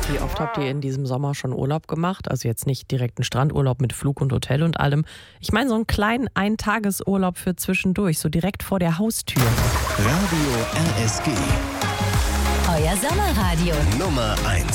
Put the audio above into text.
Wie oft habt ihr in diesem Sommer schon Urlaub gemacht? Also jetzt nicht direkt einen Strandurlaub mit Flug und Hotel und allem. Ich meine so einen kleinen Eintagesurlaub für zwischendurch, so direkt vor der Haustür. Radio RSG. Euer Sommerradio. Nummer 1.